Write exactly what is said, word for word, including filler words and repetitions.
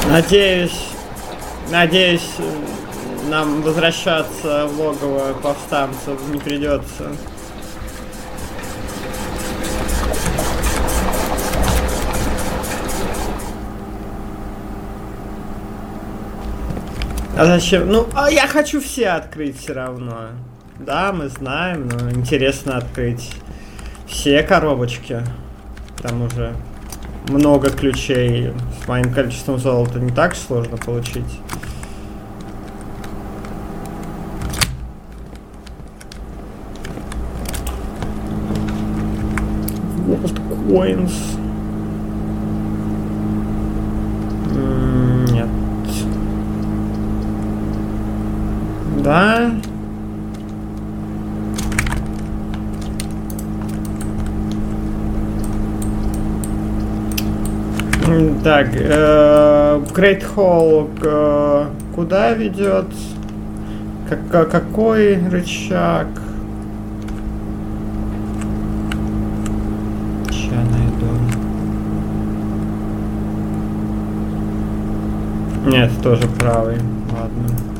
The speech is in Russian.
Надеюсь, надеюсь, нам возвращаться в логово повстанцев не придется. А зачем? Ну, а я хочу все открыть все равно. Да, мы знаем, но интересно открыть все коробочки. Там уже много ключей. С моим количеством золота не так сложно получить. Gold coins. Нет. Да. Так, э, Great Hall э, куда ведет? Как, какой рычаг? Сейчас найду. Нет, тоже правый. Ладно.